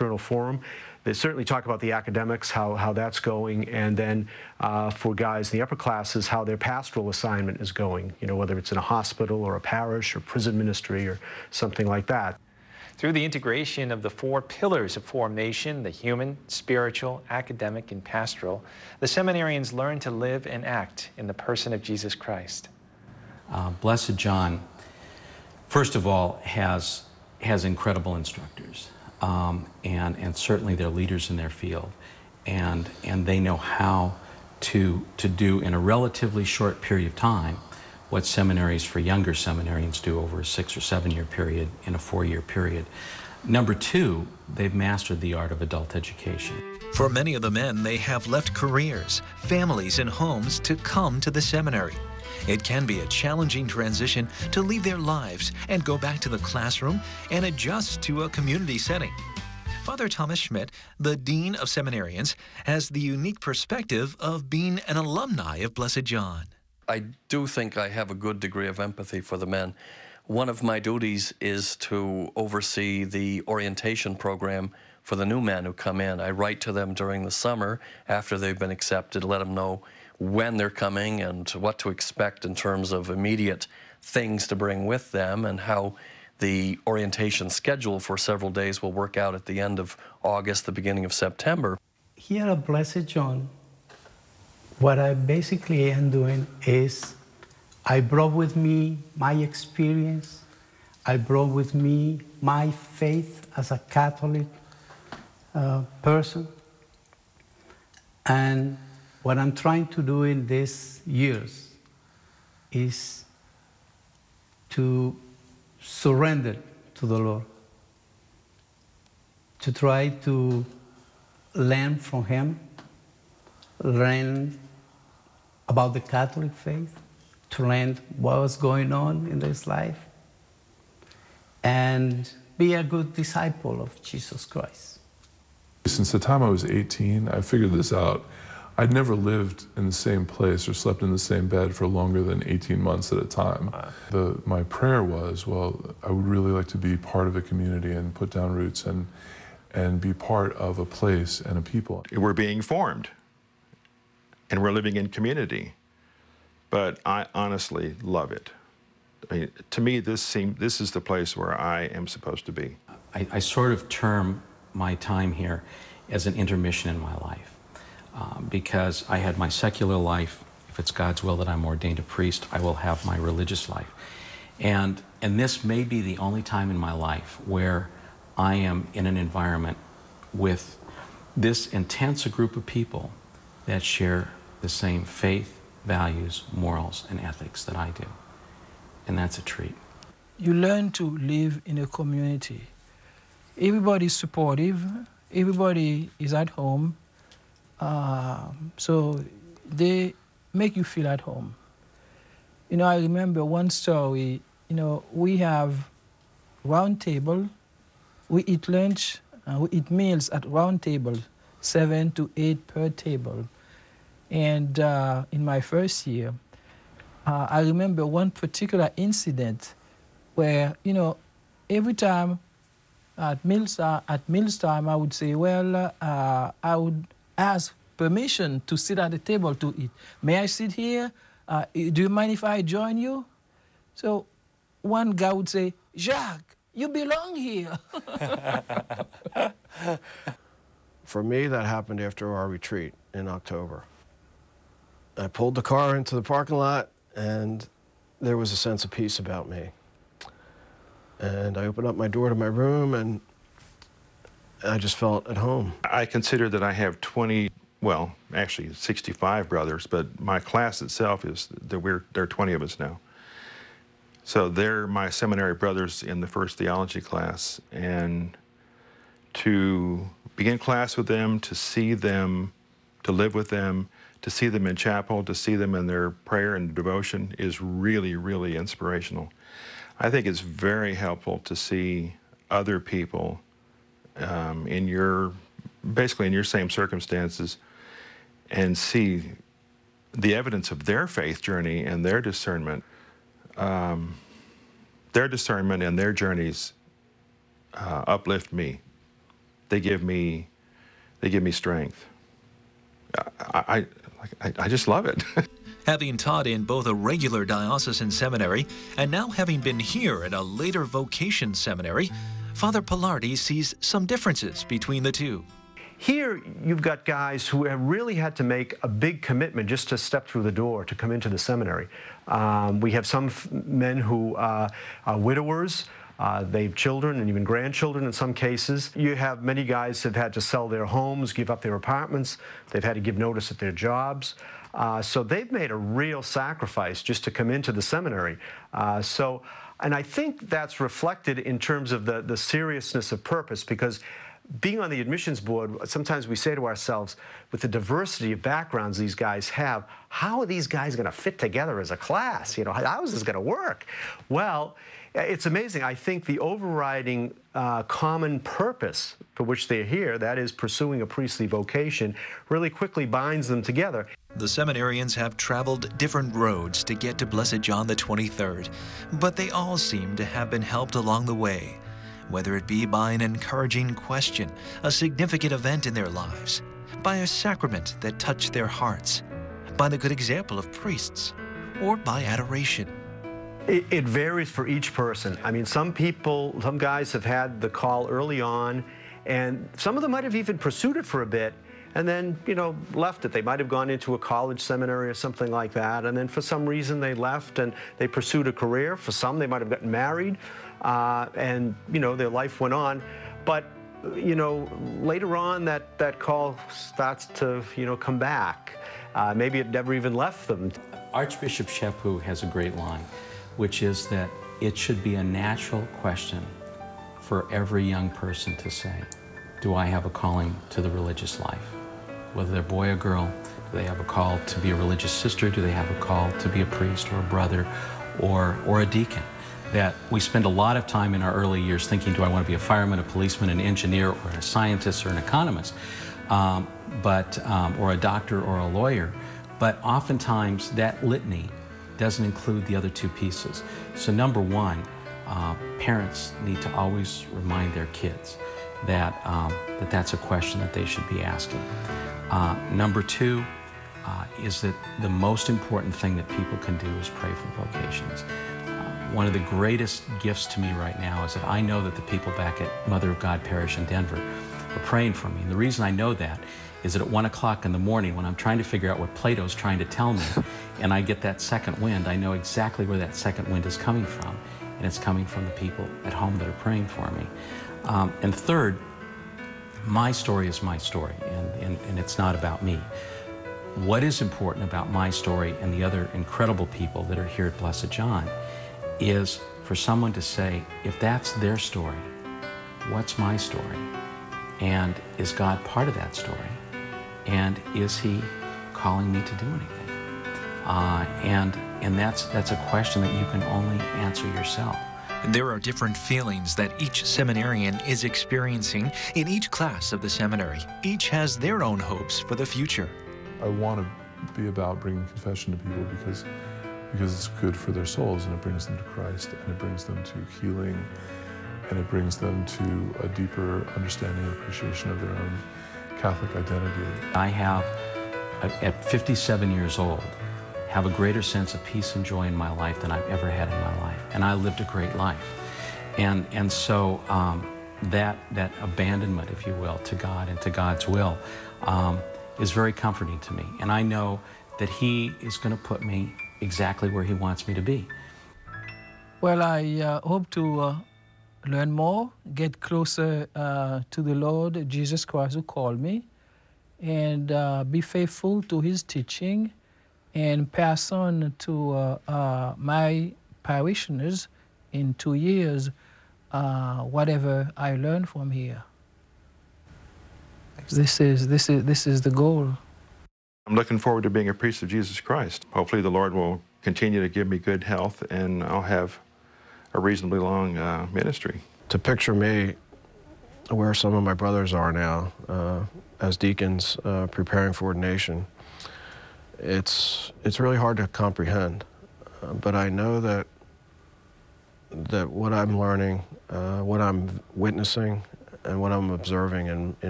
doctrinal forum. They certainly talk about the academics, how that's going, and then for guys in the upper classes, how their pastoral assignment is going, whether it's in a hospital or a parish or prison ministry or something like that. Through the integration of the 4 pillars of formation, the human, spiritual, academic, and pastoral, the seminarians learn to live and act in the person of Jesus Christ. Blessed John, first of all, has incredible instructors, and certainly they're leaders in their field, and they know how to do in a relatively short period of time what seminaries for younger seminarians do over a 6 or 7 year period in a 4-year period. Number 2, they've mastered the art of adult education. For many of the men, they have left careers, families, and homes to come to the seminary. It can be a challenging transition to leave their lives and go back to the classroom and adjust to a community setting. Father Thomas Schmidt, the Dean of Seminarians, has the unique perspective of being an alumni of Blessed John. I do think I have a good degree of empathy for the men. One of my duties is to oversee the orientation program for the new men who come in. I write to them during the summer after they've been accepted, let them know when they're coming and what to expect in terms of immediate things to bring with them, and how the orientation schedule for several days will work out at the end of August, the beginning of September. Here at Blessed John, what I basically am doing is I brought with me my experience, I brought with me my faith as a Catholic person, and what I'm trying to do in these years is to surrender to the Lord, to try to learn from Him, learn about the Catholic faith, to learn what was going on in his life, and be a good disciple of Jesus Christ. Since the time I was 18, I figured this out. I'd never lived in the same place or slept in the same bed for longer than 18 months at a time. My prayer was, well, I would really like to be part of a community and put down roots and be part of a place and a people. We're being formed, and we're living in community, but I honestly love it. I mean, to me, this is the place where I am supposed to be. I sort of term my time here as an intermission in my life, because I had my secular life. If it's God's will that I'm ordained a priest, I will have my religious life. And this may be the only time in my life where I am in an environment with this intense a group of people that share the same faith, values, morals, and ethics that I do. And that's a treat. You learn to live in a community. Everybody's supportive, everybody is at home, so they make you feel at home. I remember one story, we have round table, we eat lunch, we eat meals at round table, 7 to 8 per table. And in my first year, I remember one particular incident where, every time at mealtime, I would say, well, I would ask permission to sit at the table to eat. May I sit here? Do you mind if I join you? So one guy would say, Jacques, you belong here. For me, that happened after our retreat in October. I pulled the car into the parking lot, and there was a sense of peace about me. And I opened up my door to my room, and I just felt at home. I consider that I have 65 brothers, but my class itself there are 20 of us now. So they're my seminary brothers in the first theology class, and to begin class with them, to see them, to live with them, to see them in chapel, to see them in their prayer and devotion is really, really inspirational. I think it's very helpful to see other people basically in your same circumstances, and see the evidence of their faith journey and their discernment. Their discernment and their journeys uplift me. they give me strength. I just love it. Having taught in both a regular diocesan seminary and now having been here at a later vocation seminary, Father Pillardi sees some differences between the two. Here, you've got guys who have really had to make a big commitment just to step through the door to come into the seminary. We have some men who are widowers. They have children and even grandchildren in some cases. You have many guys who have had to sell their homes, give up their apartments. They've had to give notice at their jobs. So they've made a real sacrifice just to come into the seminary. And I think that's reflected in terms of the seriousness of purpose, because being on the admissions board, sometimes we say to ourselves, with the diversity of backgrounds these guys have, how are these guys going to fit together as a class? You know, how is this going to work? Well, it's amazing. I think the overriding common purpose for which they're here, that is pursuing a priestly vocation, really quickly binds them together. The seminarians have traveled different roads to get to Blessed John the 23rd, but they all seem to have been helped along the way, whether it be by an encouraging question, a significant event in their lives, by a sacrament that touched their hearts, by the good example of priests, or by adoration. It varies for each person. I mean, some guys have had the call early on, and some of them might have even pursued it for a bit, and then, you know, left it. They might have gone into a college seminary or something like that, and then for some reason they left and they pursued a career. For some, they might have gotten married, and, you know, their life went on. But, you know, later on that call starts to, you know, come back. Maybe it never even left them. Archbishop Chaput has a great line, which is that it should be a natural question for every young person to say, do I have a calling to the religious life? Whether they're boy or girl, do they have a call to be a religious sister? Do they have a call to be a priest or a brother or a deacon? That we spend a lot of time in our early years thinking, do I want to be a fireman, a policeman, an engineer, or a scientist, or an economist, or a doctor or a lawyer? But oftentimes that litany doesn't include the other two pieces. So number one, parents need to always remind their kids that that's a question that they should be asking. Number two is that the most important thing that people can do is pray for vocations. One of the greatest gifts to me right now is that I know that the people back at Mother of God Parish in Denver are praying for me. And the reason I know that is that at 1 o'clock in the morning, when I'm trying to figure out what Plato's trying to tell me, and I get that second wind, I know exactly where that second wind is coming from. And it's coming from the people at home that are praying for me. And third, my story is my story, and it's not about me. What is important about my story and the other incredible people that are here at Blessed John is for someone to say, if that's their story, what's my story? And is God part of that story? And is He calling me to do anything? And that's a question that you can only answer yourself. There are different feelings that each seminarian is experiencing in each class of the seminary. Each has their own hopes for the future. I want to be about bringing confession to people because it's good for their souls, and it brings them to Christ, and it brings them to healing, and it brings them to a deeper understanding and appreciation of their own Catholic identity. I have, at 57 years old, have a greater sense of peace and joy in my life than I've ever had in my life. And I lived a great life. And so that abandonment, if you will, to God and to God's will is very comforting to me. And I know that He is going to put me exactly where He wants me to be. Well, I hope to learn more, get closer to the Lord Jesus Christ who called me, and be faithful to His teaching, and pass on to my parishioners in 2 years whatever I learn from here. This is the goal. I'm looking forward to being a priest of Jesus Christ. Hopefully the Lord will continue to give me good health, and I'll have a reasonably long ministry. To picture me where some of my brothers are now as deacons preparing for ordination, it's really hard to comprehend. But I know that what I'm learning, what I'm witnessing, and what I'm observing in